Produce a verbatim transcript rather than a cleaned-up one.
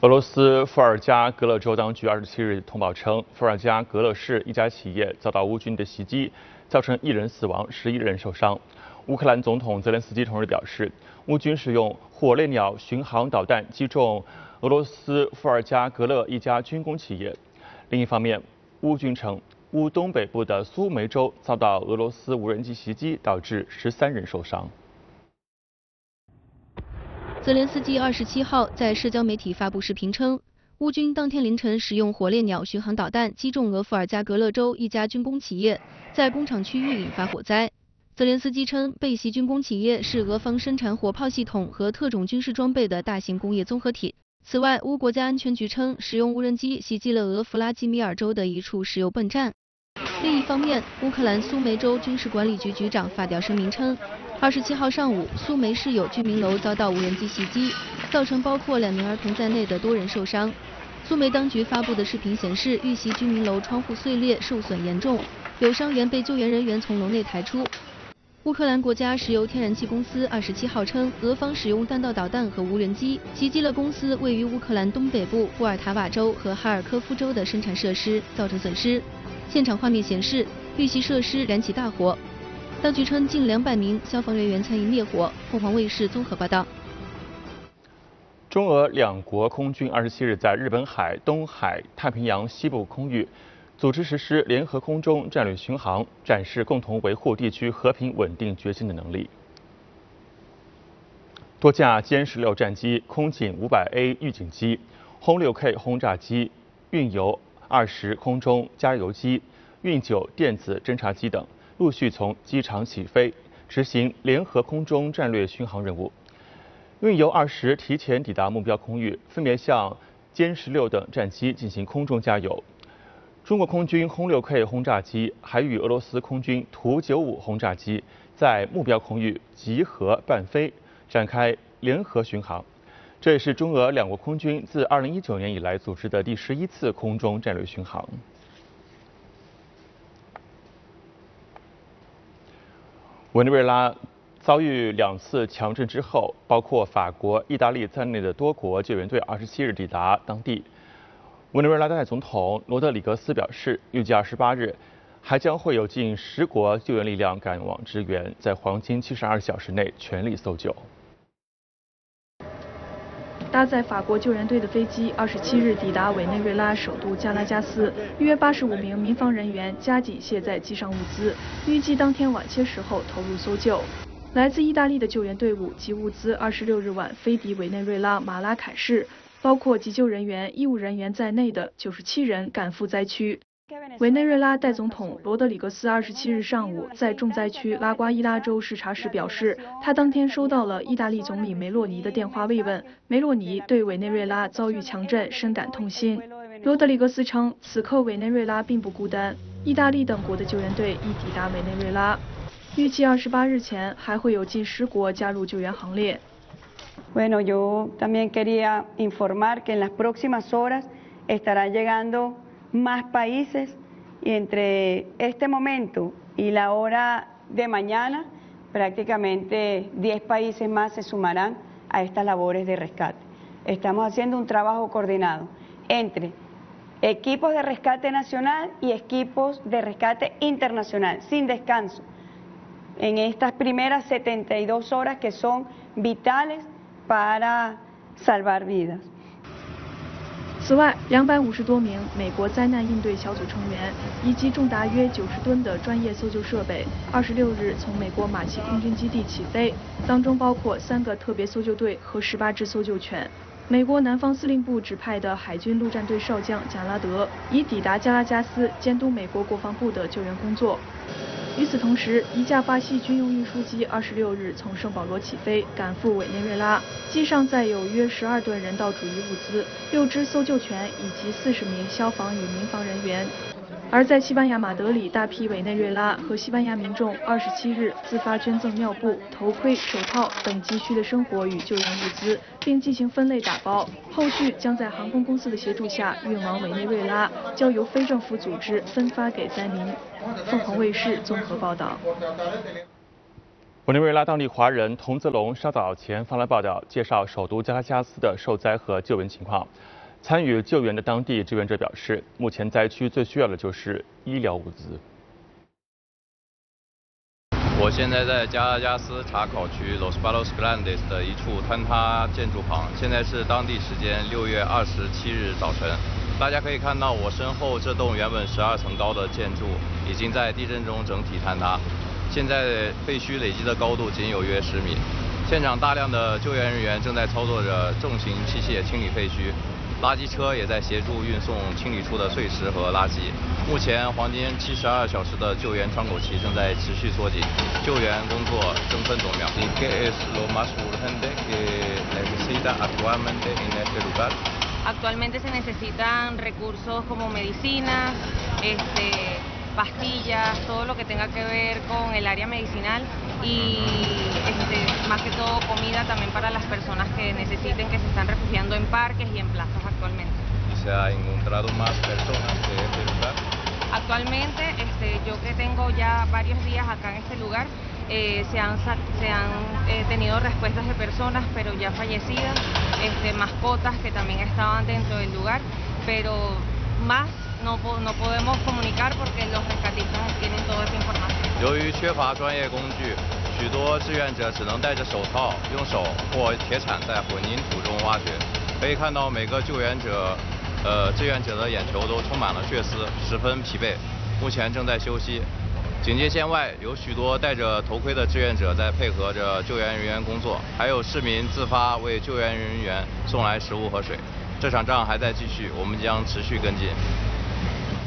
俄罗斯伏尔加格勒州当局二十七日通报称，伏尔加格勒市一家企业遭到乌军的袭击，造成一人死亡，十一人受伤。乌克兰总统泽连斯基同日表示，乌军使用火烈鸟巡航导弹击中俄罗斯伏尔加格勒一家军工企业。另一方面，乌军称，乌东北部的苏梅州遭到俄罗斯无人机袭击，导致十三人受伤。 泽连斯基二十七号在社交媒体发布视频称，乌军当天凌晨使用火烈鸟巡航导弹击中俄伏尔加格勒州一家军工企业，在工厂区域引发火灾。泽连斯基称，被袭军工企业是俄方生产火炮系统和特种军事装备的大型工业综合体。此外，乌国家安全局称，使用无人机袭击了俄弗拉基米尔州的一处石油泵站。另一方面，乌克兰苏梅州军事管理局局长发表声明称，二十七号上午，苏梅市有居民楼遭到无人机袭击，造成包括两名儿童在内的多人受伤。苏梅当局发布的视频显示，遇袭居民楼窗户碎裂，受损严重，有伤员被救援人员从楼内抬出。乌克兰国家石油天然气公司二十七号称，俄方使用弹道导弹和无人机袭击了公司位于乌克兰东北部波尔塔瓦州和哈尔科夫州的生产设施，造成损失。现场画面显示，遇袭设施燃起大火。当局称，近两百名消防人员参与灭火。凤凰卫视综合报道。 中俄两国空军二十七日在日本海、东海、太平洋西部空域组织实施联合空中战略巡航，展示共同维护地区和平稳定决心的能力。多架歼十六战机、空警五百 A 预警机、轰六 K 轰炸机、运油二十空中加油机、运九电子侦察机等陆续从机场起飞，执行联合空中战略巡航任务。运油二十提前抵达目标空域，分别向歼十六等战机进行空中加油。中国空军轰六 K 轰炸机还与俄罗斯空军图九五轰炸机在目标空域集合伴飞，展开联合巡航。这也是中俄两国空军自二零一九年以来组织的第十一次空中战略巡航。委内瑞拉遭遇两次强震之后，包括法国、意大利在内的多国救援队二十七日抵达当地。委内瑞拉代总统罗德里格斯表示，预计二十八日还将会有近十国救援力量赶往支援，在黄金七十二小时内全力搜救。 搭载法国救援队的飞机二十七日抵达委内瑞拉首都加拉加斯，约八十五名民防人员加紧卸载机上物资，预计当天晚些时候投入搜救。来自意大利的救援队伍及物资二十六日晚飞抵委内瑞拉马拉坎市，包括急救人员、医务人员在内的九十七人赶赴灾区。委内瑞拉代总统罗德里格斯二十七日上午在重灾区拉瓜伊拉州视察时表示，他当天收到了意大利总理梅洛尼的电话慰问。梅洛尼对委内瑞拉遭遇强震深感痛心。罗德里格斯称，此刻委内瑞拉并不孤单，意大利等国的救援队已抵达委内瑞拉，预计二十八日前还会有近十国加入救援行列。 Bueno, yo también quería informar que en las próximas horas estarán llegando más países y entre este momento y la hora de mañana prácticamente diez países más se sumarán a estas labores de rescate. Estamos haciendo un trabajo coordinado entre equipos de rescate nacional y equipos de rescate internacional, sin descanso, en estas primeras setenta y dos horas que son vitales para salvar vidas。 此外，两百五十多名美国灾难应对小组成员以及重达约九十吨的专业搜救设备，二十六日从美国马奇空军基地起飞，当中包括三个特别搜救队和十八只搜救犬。美国南方司令部指派的海军陆战队少将贾拉德已抵达加拉加斯，监督美国国防部的救援工作。与此同时，一架巴西军用运输机二十六日从圣保罗起飞，赶赴委内瑞拉，机上载有约十二吨人道主义物资、六只搜救犬以及四十名消防与民防人员。而在西班牙马德里，大批委内瑞拉和西班牙民众二十七日自发捐赠尿布、头盔、手套等急需的生活与救援物资，并进行分类打包，后续将在航空公司的协助下运往委内瑞拉，交由非政府组织分发给灾民。凤凰卫视综合报道。 委内瑞拉当地华人童泽龙稍早前发来报道，介绍首都加拉加斯的受灾和救援情况。参与救援的当地志愿者表示，目前灾区最需要的就是医疗物资。 我现在在加拉加斯查考区 Los Palos Grandes 的一处坍塌建筑旁，现在是当地时间六月二十七日早晨。大家可以看到我身后这栋原本十二层高的建筑已经在地震中整体坍塌。 现在废墟累积的高度仅有约十米，现场大量的救援人员正在操作着重型器械清理废墟，垃圾车也在协助运送清理出的碎石和垃圾。目前黄金七十二小时的救援窗口期正在持续缩紧，救援工作争分夺秒。 Actualmente se necesitan recursos como medicinas, este, pastillas, todo lo que tenga que ver con el área medicinal y este, más que todo comida también para las personas que necesiten, que se están refugiando en parques y en plazas actualmente. ¿Y se ha encontrado más personas de este lugar? Actualmente, este, yo que tengo ya varios días acá en este lugar, eh, se han, se han eh, tenido respuestas de personas, pero ya fallecidas, este, mascotas que también estaban dentro del lugar, pero más no, no podemos comunicar porque los rescatistas tienen toda esa información. 由于缺乏专业工具，许多志愿者只能戴着手套，用手或铁铲在混凝土中挖掘。可以看到每个救援者。 呃，志愿者的眼球都充满了血丝，十分疲惫，目前正在休息。警戒线外有许多戴着头盔的志愿者在配合着救援人员工作，还有市民自发为救援人员送来食物和水。这场仗还在继续，我们将持续跟进。